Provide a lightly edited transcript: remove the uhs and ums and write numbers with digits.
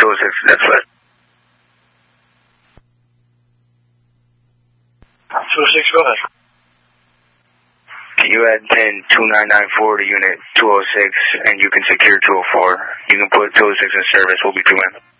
206, that's right. 206, go ahead. Can you add pin 2994 to unit 206 and you can secure 204? You can put 206 in service, we'll be 2 in.